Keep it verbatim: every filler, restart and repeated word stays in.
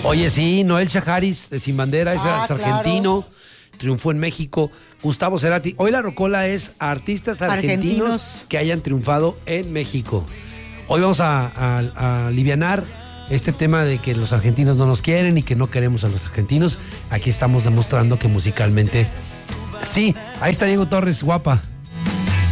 Oye, sí, Noel Shaharis de Sin Bandera, ese Ah, es argentino, claro. Triunfó en México. Gustavo Cerati. Hoy la rocola es artistas argentinos, argentinos que hayan triunfado en México. Hoy vamos a, a, a alivianar este tema de que los argentinos no nos quieren y que no queremos a los argentinos. Aquí estamos demostrando que musicalmente sí. Ahí está Diego Torres, guapa.